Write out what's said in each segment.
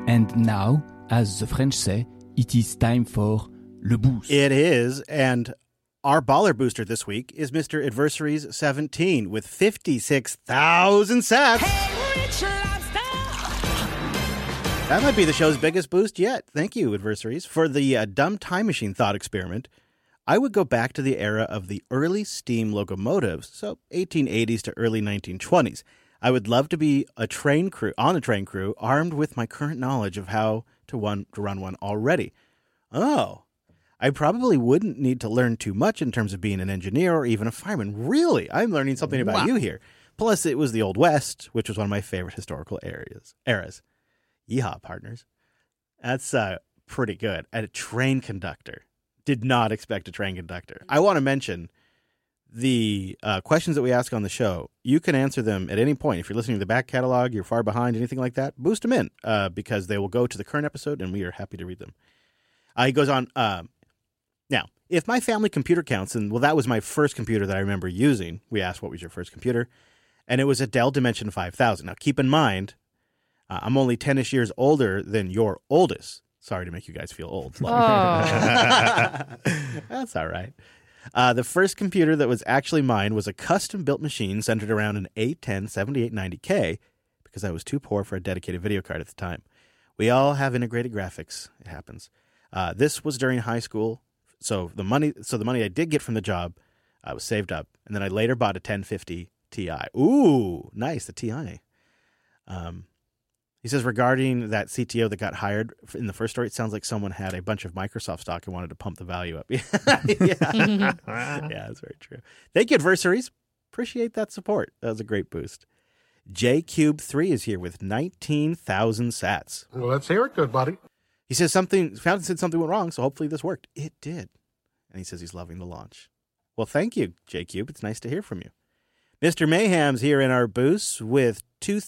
And now, as the French say, it is time for Le Boost. It is, and our baller booster this week is Mr. Adversaries 17 with 56,000 sats. Hey, rich lobster! That might be the show's biggest boost yet. Thank you, Adversaries. For the dumb time machine thought experiment, I would go back to the era of the early steam locomotives, so 1880s to early 1920s. I would love to be on a train crew, armed with my current knowledge of how to run one already. Oh, I probably wouldn't need to learn too much in terms of being an engineer or even a fireman. Really, I'm learning something about you here. Plus, it was the Old West, which was one of my favorite historical eras. Yeehaw, partners. That's pretty good. At a train conductor. Did not expect a train conductor. I want to mention the questions that we ask on the show. You can answer them at any point. If you're listening to the back catalog, you're far behind, anything like that, boost them in because they will go to the current episode, and we are happy to read them. He goes on, now, if my family computer counts, and that was my first computer that I remember using. We asked, what was your first computer? And it was a Dell Dimension 5000. Now, keep in mind, I'm only 10-ish years older than your oldest. Sorry to make you guys feel old. That's all right. The first computer that was actually mine was a custom-built machine centered around an A10 7890K because I was too poor for a dedicated video card at the time. We all have integrated graphics. It happens. This was during high school, so the money I did get from the job was saved up, and then I later bought a 1050 Ti. Ooh, nice, the Ti. He says, regarding that CTO that got hired in the first story, it sounds like someone had a bunch of Microsoft stock and wanted to pump the value up. Yeah, that's very true. Thank you, Adversaries. Appreciate that support. That was a great boost. JCube3 is here with 19,000 sats. Well, let's hear it, good buddy. He says something went wrong, so hopefully this worked. It did. And he says he's loving the launch. Well, thank you, JCube. It's nice to hear from you. Mr. Mayhem's here in our boost with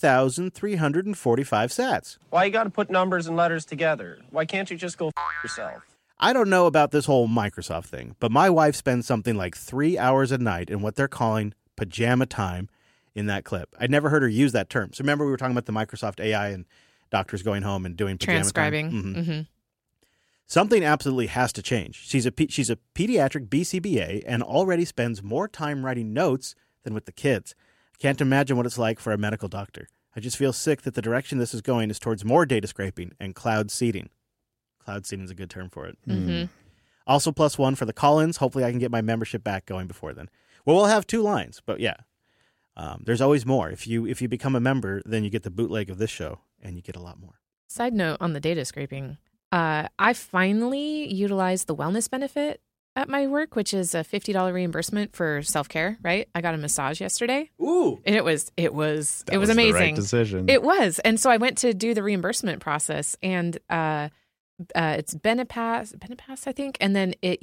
2,345 sats. Why you got to put numbers and letters together? Why can't you just go yourself? I don't know about this whole Microsoft thing, but my wife spends something like 3 hours a night in what they're calling pajama time in that clip. I'd never heard her use that term. So remember we were talking about the Microsoft AI and doctors going home and doing pajama transcribing. Time? Mm-hmm. Something absolutely has to change. She's a pediatric BCBA and already spends more time writing notes than with the kids. I can't imagine what it's like for a medical doctor. I just feel sick that the direction this is going is towards more data scraping and cloud seeding. Cloud seeding is a good term for it. Mm-hmm. Also +1 for the call-ins. Hopefully I can get my membership back going before then. Well, we'll have 2 lines, but yeah. There's always more. If you become a member, then you get the bootleg of this show, and you get a lot more. Side note on the data scraping. I finally utilized the wellness benefit at my work, which is a $50 reimbursement for self-care, right? I got a massage yesterday. Ooh. And it was amazing. The right decision. It was. And so I went to do the reimbursement process, and it's Benepass, I think. And then it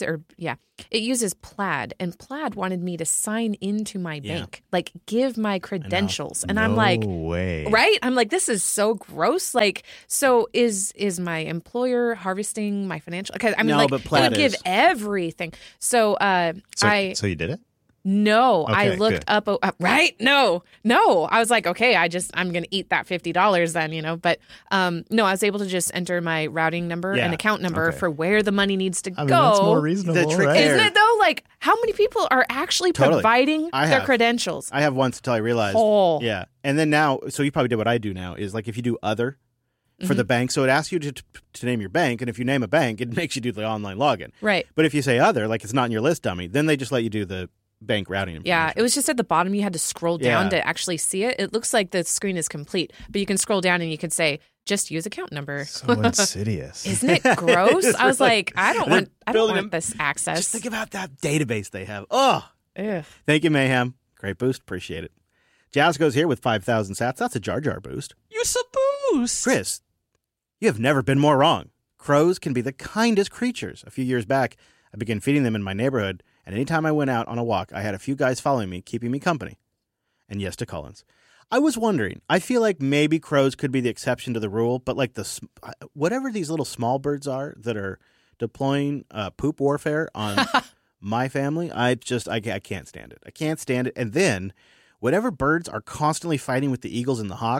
uses Plaid, and Plaid wanted me to sign into my bank, like give my credentials. And I'm like, way. Right? I'm like, this is so gross. Like, so is my employer harvesting my financial? Because I mean, no, like, but Plaid it would give everything. So, So you did it? No, Okay, I looked up, right? No. I was like, okay, I'm going to eat that $50 then, but no, I was able to just enter my routing number and account number for where the money needs to go. That's more reasonable, The trick right? there- Isn't it though? Like, how many people are actually providing their credentials? I have once until I realized. Oh. Yeah. And then now, so you probably did what I do now, is like if you do other for the bank, so it asks you to name your bank, and if you name a bank, it makes you do the online login. Right. But if you say other, like it's not in your list dummy, then they just let you do the bank routing information. Yeah, it was just at the bottom. You had to scroll down Yeah. to actually see it. It looks like the screen is complete, but you can scroll down and you can say, just use account number. So insidious. Isn't it gross? I was like, I don't And then want this access. Just think about that database they have. Oh, Ugh. thank you, Mayhem. Great boost. Appreciate it. Jazz goes here with 5,000 sats. That's a Jar Jar boost. You boost. Chris, you have never been more wrong. Crows can be the kindest creatures. A few years back, I began feeding them in my neighborhood, and anytime I went out on a walk, I had a few guys following me, keeping me company. And yes to Collins. I was wondering, I feel like maybe crows could be the exception to the rule, but like whatever these little small birds are that are deploying poop warfare on my family, I can't stand it. I can't stand it. And then whatever birds are constantly fighting with the eagles and the hawks,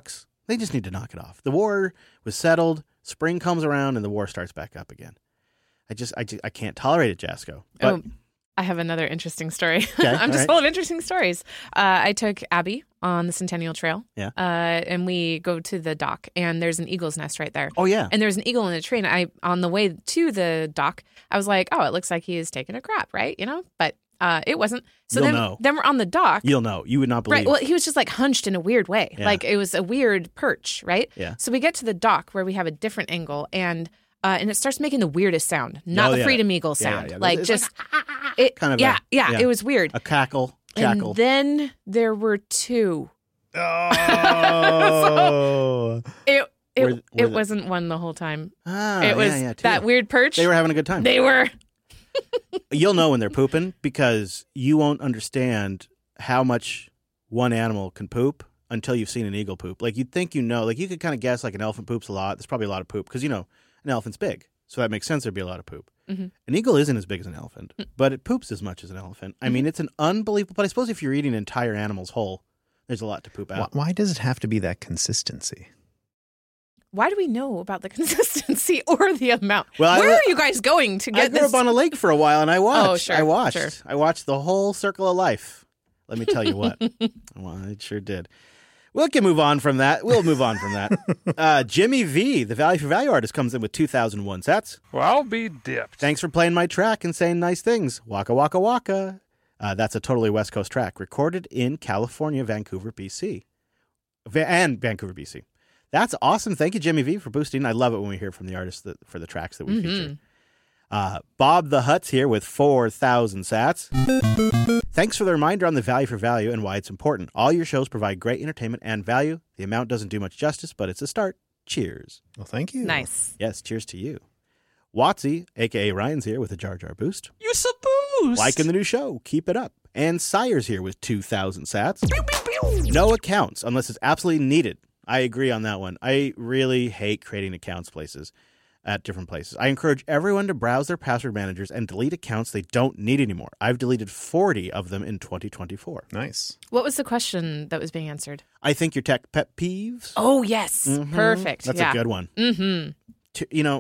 They just need to knock it off. The war was settled. Spring comes around and the war starts back up again. I can't tolerate it, Jasco. But I have another interesting story. Okay, I'm just right. full of interesting stories. I took Abby on the Centennial Trail. Yeah. And we go to the dock, and there's an eagle's nest right there. Oh, yeah. And there's an eagle in the tree. And on the way to the dock, I was like, oh, it looks like he is taking a crap, right? But it wasn't. So You'll then, know. then we're on the dock. You'll know. You would not believe. Right. Well, he was just like hunched in a weird way. Yeah. Like it was a weird perch, right? Yeah. So we get to the dock where we have a different angle, and it starts making the weirdest sound, not Oh, the yeah. Freedom Eagle Yeah, sound. yeah. Like It's just like, kind of yeah, yeah. it was weird. A cackle. And then there were two. Oh. It Were the- wasn't one the whole time. Ah, It was yeah, that too. weird perch. They were having a good time. They were. You'll know when they're pooping because you won't understand how much one animal can poop until you've seen an eagle poop. Like you'd think like you could kind of guess like an elephant poops a lot. There's probably a lot of poop because an elephant's big, so that makes sense. There'd be a lot of poop. Mm-hmm. An eagle isn't as big as an elephant, but it poops as much as an elephant. I mean, it's an unbelievable. But I suppose if you're eating an entire animal's whole, there's a lot to poop out. Why does it have to be that consistency? Why do we know about the consistency or the amount? Well, Where are you guys going to I get grew this? up on a lake for a while, and I watched. Oh, sure, I watched. sure. I watched the whole circle of life. Let me tell you what. Well, I sure did. We can move on from that. We'll move on from that. Jimmy V, the Value for Value artist, comes in with 2001 sets. Well, I'll be dipped. Thanks for playing my track and saying nice things. Waka Waka Waka. That's a totally West Coast track, recorded in California, Vancouver, BC. And Vancouver, BC. That's awesome. Thank you, Jimmy V, for boosting. I love it when we hear from the artists for the tracks that we feature. Bob the Hutt's here with 4,000 sats. Thanks for the reminder on the value for value and why it's important. All your shows provide great entertainment and value. The amount doesn't do much justice, but it's a start. Cheers. Well, thank you. Nice. Yes, cheers to you. Watsy, a.k.a. Ryan's here with a Jar Jar boost. You a boost. Liking the new show. Keep it up. And Sire's here with 2,000 sats. No accounts unless it's absolutely needed. I agree on that one. I really hate creating accounts at different places. I encourage everyone to browse their password managers and delete accounts they don't need anymore. I've deleted 40 of them in 2024. Nice. What was the question that was being answered? I think your tech pet peeves. Oh, yes. Perfect. That's yeah. a good one. Mm-hmm.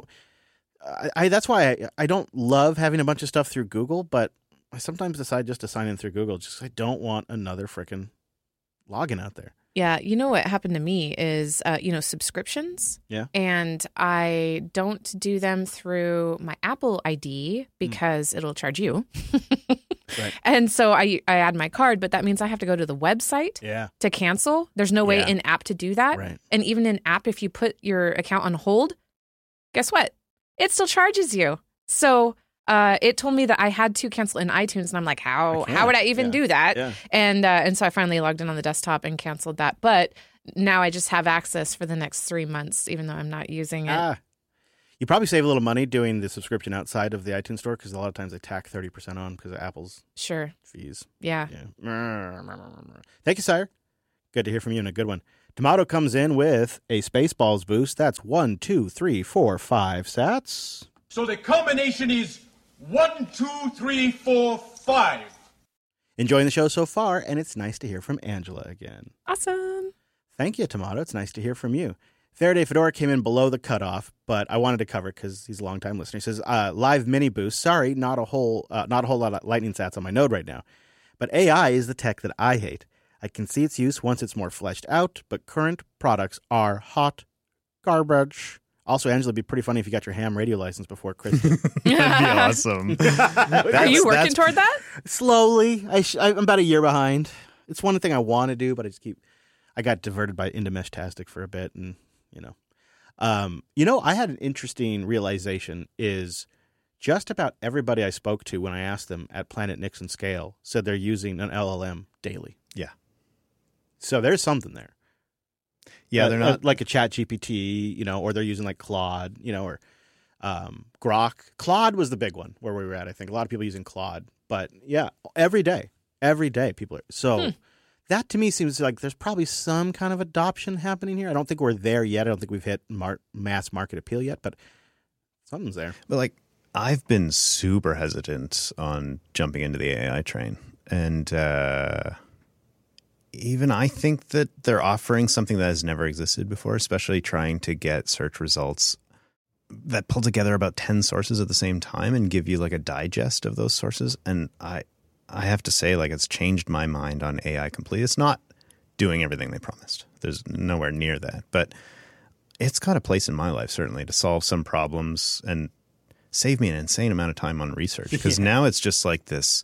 That's why I don't love having a bunch of stuff through Google, but I sometimes decide just to sign in through Google just 'cause I don't want another frickin' login out there. Yeah, you know what happened to me is, subscriptions. Yeah. And I don't do them through my Apple ID because it'll charge you. Right. And so I add my card, but that means I have to go to the website Yeah. to cancel. There's no way Yeah. in app to do that. Right. And even in app, if you put your account on hold, guess what? It still charges you. So it told me that I had to cancel in iTunes, and I'm like, how would I even do that? Yeah. And so I finally logged in on the desktop and canceled that. But now I just have access for the next 3 months, even though I'm not using it. You probably save a little money doing the subscription outside of the iTunes store because a lot of times they tack 30% on because of Apple's Sure. fees. Yeah. Yeah. Thank you, Sire. Good to hear from you and a good one. Tomato comes in with a Spaceballs boost. That's 1, 2, 3, 4, 5 sats. So the combination is 1, 2, 3, 4, 5. Enjoying the show so far, and it's nice to hear from Angela again. Awesome. Thank you, Tomato. It's nice to hear from you. Faraday Fedora came in below the cutoff, but I wanted to cover it because he's a longtime listener. He says, live mini boost. Sorry, not a whole lot of lightning sats on my node right now. But AI is the tech that I hate. I can see its use once it's more fleshed out, but current products are hot garbage. Also, Angela, it'd be pretty funny if you got your ham radio license before Christmas. That'd be awesome. Are you working toward that? Slowly. I'm about a year behind. It's one thing I want to do, but I got diverted into Meshtastic for a bit, and I had an interesting realization is just about everybody I spoke to when I asked them at Planet Nixon Scale said they're using an LLM daily. Yeah. So there's something there. Yeah, they're not like a Chat GPT, or they're using like Claude, or Grok. Claude was the big one where we were at. I think a lot of people using Claude, but yeah, every day people are. So that to me seems like there's probably some kind of adoption happening here. I don't think we're there yet. I don't think we've hit mass market appeal yet, but something's there. But I've been super hesitant on jumping into the AI train, and even I think that they're offering something that has never existed before, especially trying to get search results that pull together about 10 sources at the same time and give you like a digest of those sources. And I have to say, like, it's changed my mind on AI completely. It's not doing everything they promised. There's nowhere near that. But it's got a place in my life, certainly, to solve some problems and save me an insane amount of time on research. Because now it's just like this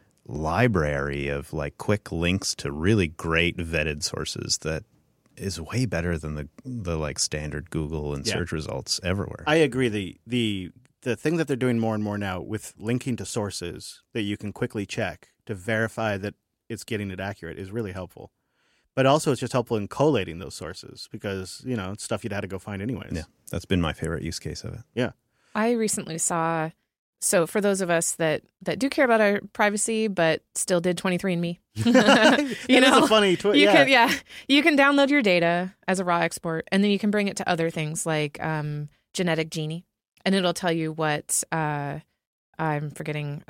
library of like quick links to really great vetted sources that is way better than the like standard Google and search results everywhere. I agree. The thing that they're doing more and more now with linking to sources that you can quickly check to verify that it's getting it accurate is really helpful. But also it's just helpful in collating those sources because, you know, it's stuff you'd have to go find anyways. Yeah, that's been my favorite use case of it. Yeah. I recently saw, so for those of us that do care about our privacy but still did 23andMe. It's a funny twist. You can download your data as a raw export and then you can bring it to other things like Genetic Genie, and it'll tell you what I'm forgetting.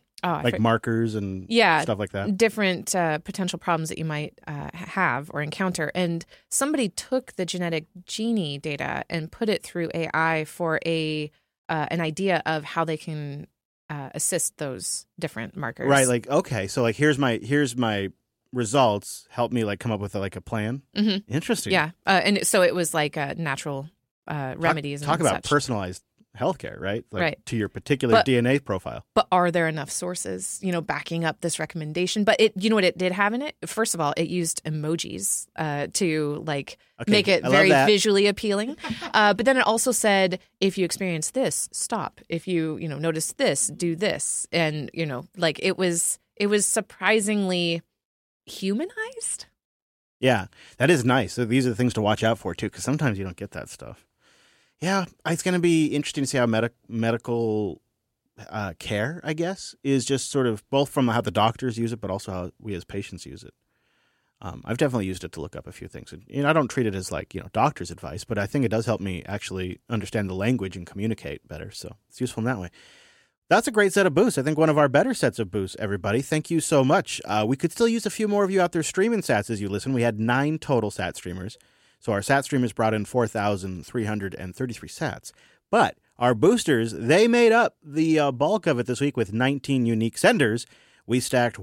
Markers and stuff like that. Different potential problems that you might have or encounter. And somebody took the Genetic Genie data and put it through AI for an idea of how they can assist those different markers. Right. Like, okay, so like here's my results. Help me like come up with like a plan. Mm-hmm. Interesting. Yeah. And so it was like natural remedies. Talk and about such. Personalized healthcare, right? Like right. To your particular DNA profile. But are there enough sources, backing up this recommendation? But what it did have in it? First of all, it used emojis to make it very visually appealing. But then it also said, if you experience this, stop. If you, notice this, do this. And, it was surprisingly humanized. Yeah, that is nice. So these are the things to watch out for, too, because sometimes you don't get that stuff. Yeah, it's going to be interesting to see how medical care, I guess, is just sort of both from how the doctors use it, but also how we as patients use it. I've definitely used it to look up a few things. And, I don't treat it as doctor's advice, but I think it does help me actually understand the language and communicate better. So it's useful in that way. That's a great set of boosts. I think one of our better sets of boosts, everybody. Thank you so much. We could still use a few more of you out there streaming sats as you listen. We had 9 total sat streamers. So our sat streamers brought in 4,333 sats. But our boosters, they made up the bulk of it this week with 19 unique senders. We stacked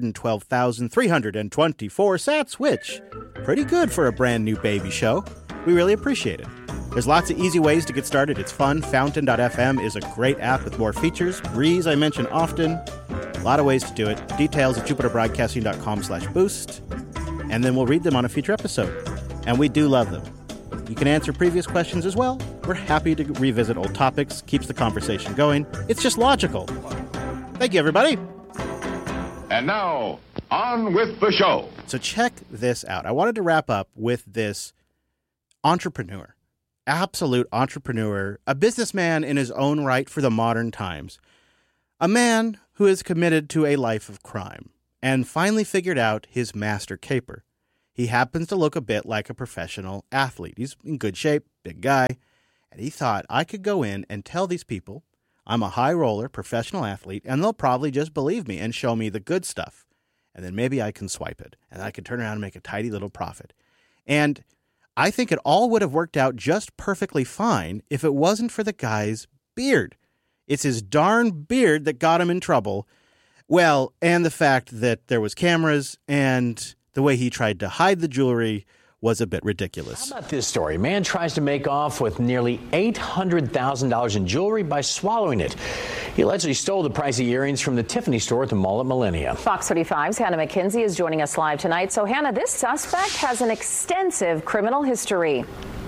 112,324 sats, which pretty good for a brand new baby show. We really appreciate it. There's lots of easy ways to get started. It's fun. Fountain.fm is a great app with more features. Breeze, I mention often. A lot of ways to do it. Details at jupiterbroadcasting.com/boost. And then we'll read them on a future episode. And we do love them. You can answer previous questions as well. We're happy to revisit old topics. Keeps the conversation going. It's just logical. Thank you, everybody. And now, on with the show. So check this out. I wanted to wrap up with this entrepreneur. Absolute entrepreneur. A businessman in his own right for the modern times. A man who is committed to a life of crime and finally figured out his master caper. He happens to look a bit like a professional athlete. He's in good shape, big guy. And he thought, I could go in and tell these people I'm a high roller professional athlete, and they'll probably just believe me and show me the good stuff. And then maybe I can swipe it, and I can turn around and make a tidy little profit. And I think it all would have worked out just perfectly fine if it wasn't for the guy's beard. It's his darn beard that got him in trouble. Well, and the fact that there was cameras and the way he tried to hide the jewelry was a bit ridiculous. How about this story? A man tries to make off with nearly $800,000 in jewelry by swallowing it. He allegedly stole the pricey earrings from the Tiffany store at the mall at Millennia. Fox 35's Hannah McKenzie is joining us live tonight. So, Hannah, this suspect has an extensive criminal history.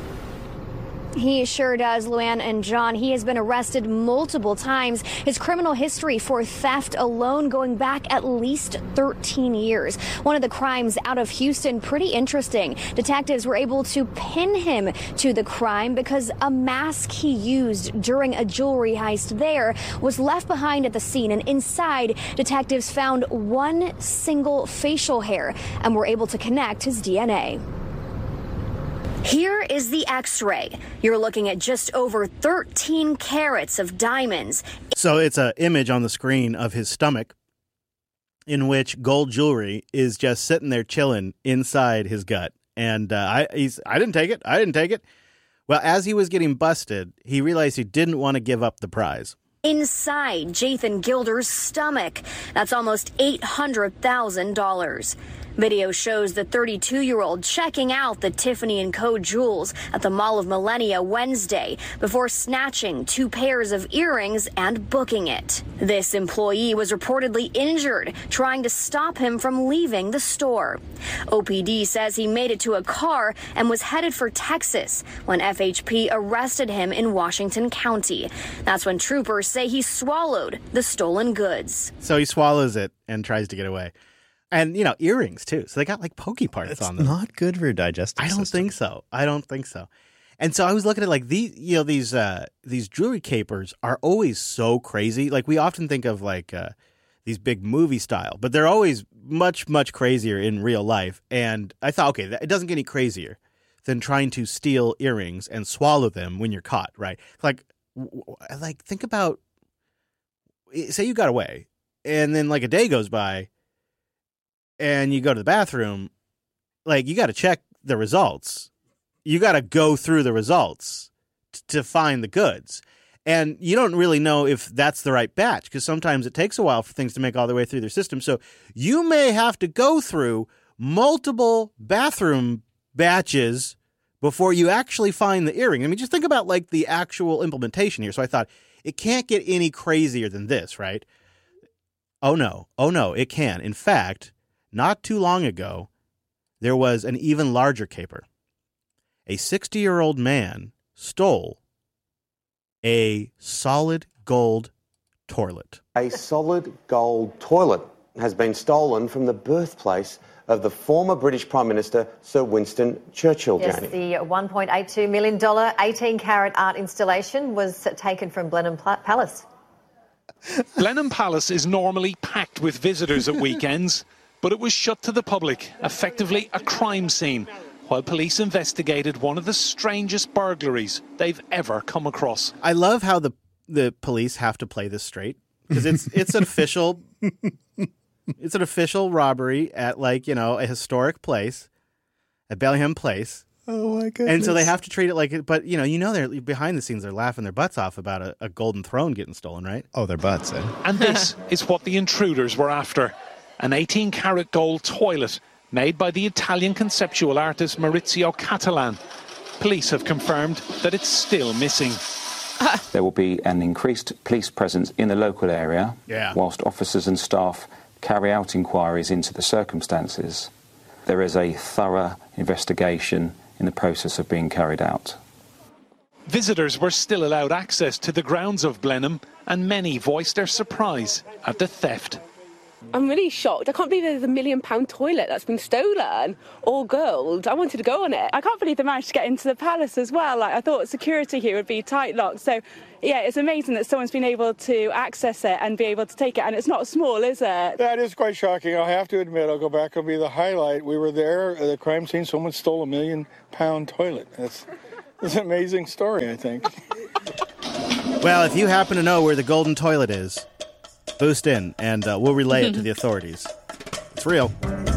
He sure does, Luann and John. He has been arrested multiple times. His criminal history for theft alone going back at least 13 years. One of the crimes out of Houston, pretty interesting. Detectives were able to pin him to the crime because a mask he used during a jewelry heist there was left behind at the scene. And inside, detectives found one single facial hair and were able to connect his DNA. Here is the X-ray. You're looking at just over 13 carats of diamonds. So it's an image on the screen of his stomach. in which gold jewelry is just sitting there chilling inside his gut. And I didn't take it. I didn't take it. Well, as he was getting busted, he realized he didn't want to give up the prize. Inside Jathan Gilder's stomach. That's almost $800,000. Video shows the 32-year-old checking out the Tiffany & Co. jewels at the Mall of Millenia Wednesday before snatching 2 pairs of earrings and booking it. This employee was reportedly injured trying to stop him from leaving the store. OPD says he made it to a car and was headed for Texas when FHP arrested him in Washington County. That's when troopers say he swallowed the stolen goods. So he swallows it and tries to get away. And, earrings, too. So they got, pokey parts on them. Not good for your digestive system. I don't think so. And so I was looking at, these jewelry capers are always so crazy. Like, we often think of, these big movie style. But they're always much, much crazier in real life. And I thought, okay, it doesn't get any crazier than trying to steal earrings and swallow them when you're caught, right? Think about, say you got away. And then, a day goes by. And you go to the bathroom, you got to check the results. You got to go through the results to find the goods. And you don't really know if that's the right batch because sometimes it takes a while for things to make all the way through their system. So you may have to go through multiple bathroom batches before you actually find the earring. I mean, just think about the actual implementation here. So I thought it can't get any crazier than this, right? Oh no, it can. In fact, not too long ago, there was an even larger caper. A 60-year-old man stole a solid gold toilet. A solid gold toilet has been stolen from the birthplace of the former British Prime Minister Sir Winston Churchill. Yes, Janie. the $1.82 million 18-carat art installation was taken from Blenheim Palace. Blenheim Palace is normally packed with visitors at weekends. But it was shut to the public, effectively a crime scene, while police investigated one of the strangest burglaries they've ever come across. I love how the police have to play this straight because it's an official robbery at a historic place, at Bellingham Place. Oh my goodness! And so they have to treat it like it. But they're behind the scenes. They're laughing their butts off about a golden throne getting stolen, right? Oh, their butts. Eh? And this is what the intruders were after. An 18-carat gold toilet made by the Italian conceptual artist Maurizio Catalan. Police have confirmed that it's still missing. There will be an increased police presence in the local area, whilst officers and staff carry out inquiries into the circumstances. There is a thorough investigation in the process of being carried out. Visitors were still allowed access to the grounds of Blenheim, and many voiced their surprise at the theft. I'm really shocked. I can't believe there's a £1 million toilet that's been stolen, all gold. I wanted to go on it. I can't believe they managed to get into the palace as well. I thought security here would be tight locked. So, yeah, it's amazing that someone's been able to access it and be able to take it. And it's not small, is it? That is quite shocking. I'll have to admit, I'll go back, it'll be the highlight. We were there at the crime scene. Someone stole a £1 million toilet. That's an amazing story, I think. Well, if you happen to know where the golden toilet is, boost in, and we'll relay it to the authorities. It's real.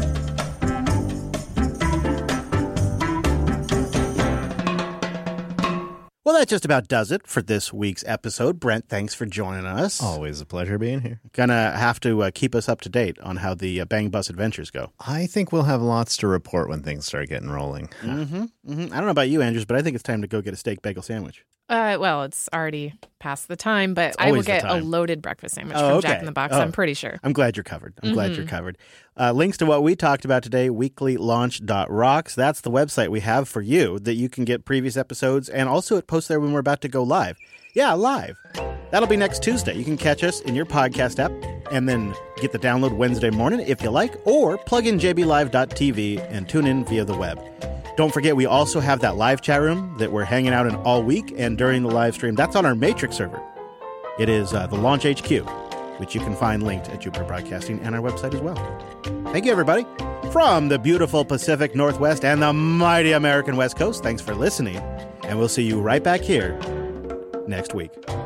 Well, that just about does it for this week's episode. Brent, thanks for joining us. Always a pleasure being here. Gonna have to keep us up to date on how the Bang Bus adventures go. I think we'll have lots to report when things start getting rolling. I don't know about you, Andrews, but I think it's time to go get a steak bagel sandwich. Well, it's already past the time, but I will get a loaded breakfast sandwich from Jack in the Box. I'm pretty sure. I'm glad you're covered. Glad you're covered. Links to what we talked about today, weeklylaunch.rocks. That's the website we have for you that you can get previous episodes, and also it posts there when we're about to go live. Yeah, live. That'll be next Tuesday. You can catch us in your podcast app and then get the download Wednesday morning if you like, or plug in jblive.tv and tune in via the web. Don't forget, we also have that live chat room that we're hanging out in all week and during the live stream. That's on our Matrix server. It is the Launch HQ, which you can find linked at Jupiter Broadcasting and our website as well. Thank you, everybody. From the beautiful Pacific Northwest and the mighty American West Coast, thanks for listening. And we'll see you right back here next week.